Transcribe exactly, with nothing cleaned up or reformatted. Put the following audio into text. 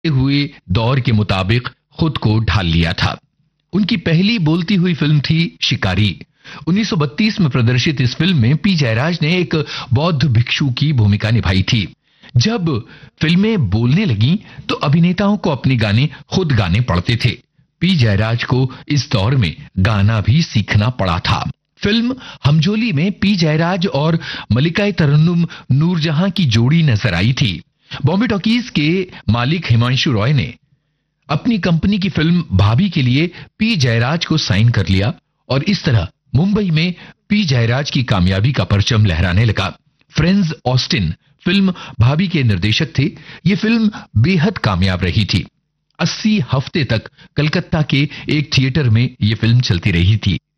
हुए दौर के मुताबिक खुद को ढाल लिया था। उनकी पहली बोलती हुई फिल्म थी शिकारी। उन्नीस सौ बत्तीस में प्रदर्शित इस फिल्म में पी जयराज ने एक बौद्ध भिक्षु की भूमिका निभाई थी। जब फिल्में बोलने लगी तो अभिनेताओं को अपने गाने खुद गाने पड़ते थे। पी जयराज को इस दौर में गाना भी सीखना पड़ा था। फिल्म हमजोली में पी जयराज और मलिका तरन्नुम नूरजहां की जोड़ी नजर आई थी। बॉम्बे टॉकीज के मालिक हिमांशु रॉय ने अपनी कंपनी की फिल्म भाभी के लिए पी जयराज को साइन कर लिया और इस तरह मुंबई में पी जयराज की कामयाबी का परचम लहराने लगा। फ्रेंड्स ऑस्टिन फिल्म भाभी के निर्देशक थे। ये फिल्म बेहद कामयाब रही थी। अस्सी हफ्ते तक कलकत्ता के एक थिएटर में यह फिल्म चलती रही थी।